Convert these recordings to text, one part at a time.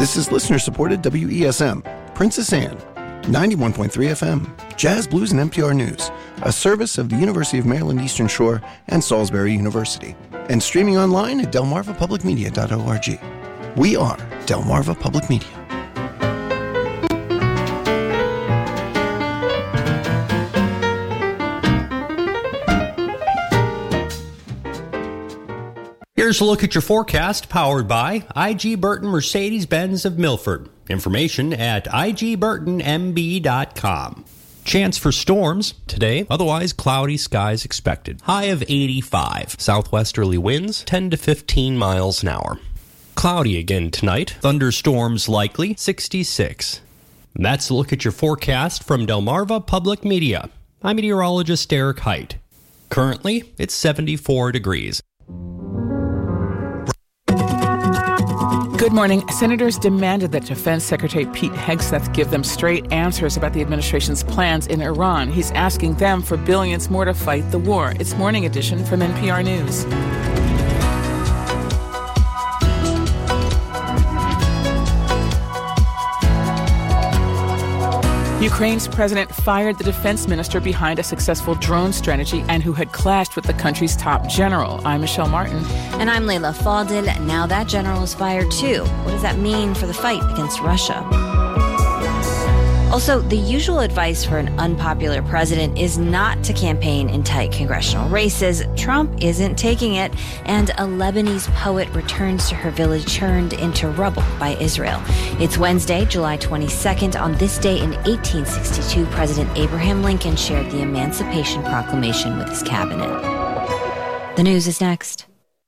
This is listener-supported WESM, Princess Anne, 91.3 FM, Jazz, Blues, and NPR News, a service of the University of Maryland Eastern Shore and Salisbury University, and streaming online at delmarvapublicmedia.org. We are Delmarva Public Media. Here's a look at your forecast, powered by IG Burton Mercedes-Benz of Milford. Information at igburtonmb.com. Chance for storms today, otherwise cloudy skies expected. High of 85. Southwesterly winds 10 to 15 miles an hour. Cloudy again tonight. Thunderstorms likely 66. That's a look at your forecast from Delmarva Public Media. I'm meteorologist Eric Height. Currently, it's 74 degrees. Good morning. Senators demanded that Defense Secretary Pete Hegseth give them straight answers about the administration's plans in Iran. He's asking them for billions more to fight the war. It's Morning Edition from NPR News. Ukraine's president fired the defense minister behind a successful drone strategy and who had clashed with the country's top general. I'm Michelle Martin. And I'm Layla Fadil. Now that general is fired too. What does that mean for the fight against Russia? Also, the usual advice for an unpopular president is not to campaign in tight congressional races. Trump isn't taking it, and a Lebanese poet returns to her village turned into rubble by Israel. It's Wednesday, July 22nd. On this day in 1862, President Abraham Lincoln shared the Emancipation Proclamation with his cabinet. The news is next.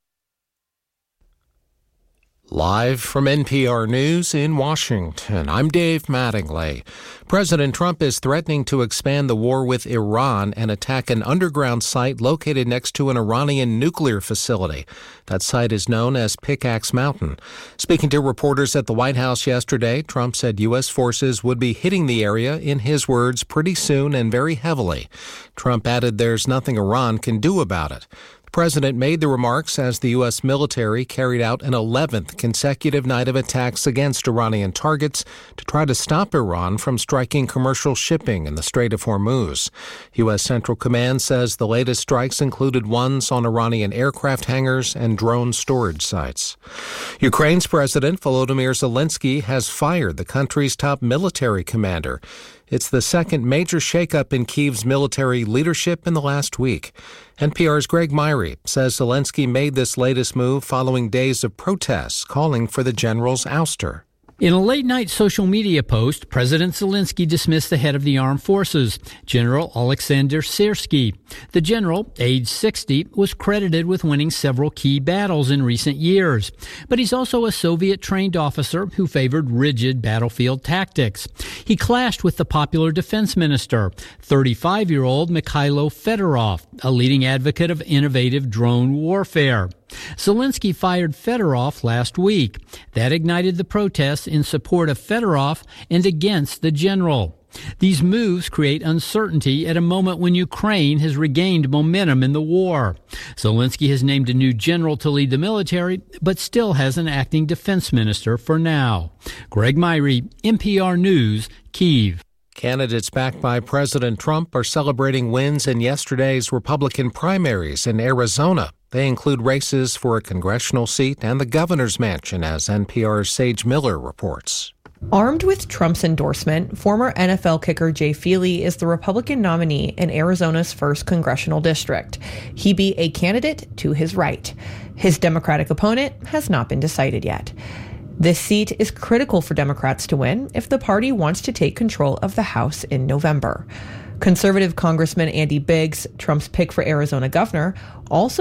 Live from NPR News in Washington, I'm Dave Mattingly. President Trump is threatening to expand the war with Iran and attack an underground site located next to an Iranian nuclear facility. That site is known as Pickaxe Mountain. Speaking to reporters at the White House yesterday, Trump said U.S. forces would be hitting the area, in his words, pretty soon and very heavily. Trump added there's nothing Iran can do about it. The president made the remarks as the U.S. military carried out an 11th consecutive night of attacks against Iranian targets to try to stop Iran from striking commercial shipping in the Strait of Hormuz. U.S. Central Command says the latest strikes included ones on Iranian aircraft hangars and drone storage sites. Ukraine's President Volodymyr Zelensky has fired the country's top military commander. It's the second major shakeup in Kyiv's military leadership in the last week. NPR's Greg Myrie says Zelensky made this latest move following days of protests calling for the general's ouster. In a late-night social media post, President Zelensky dismissed the head of the armed forces, General Alexander Syrsky. The general, age 60, was credited with winning several key battles in recent years. But he's also a Soviet-trained officer who favored rigid battlefield tactics. He clashed with the popular defense minister, 35-year-old Mikhailo Fedorov, a leading advocate of innovative drone warfare. Zelensky fired Fedorov last week. That ignited the protests in support of Fedorov and against the general. These moves create uncertainty at a moment when Ukraine has regained momentum in the war. Zelensky has named a new general to lead the military, but still has an acting defense minister for now. Greg Myrie, NPR News, Kyiv. Candidates backed by President Trump are celebrating wins in yesterday's Republican primaries in Arizona. They include races for a congressional seat and the governor's mansion, as NPR's Sage Miller reports. Armed with Trump's endorsement, former NFL kicker Jay Feely is the Republican nominee in Arizona's 1st congressional district. He beat a candidate to his right. His Democratic opponent has not been decided yet. This seat is critical for Democrats to win if the party wants to take control of the House in November. Conservative Congressman Andy Biggs, Trump's pick for Arizona governor, also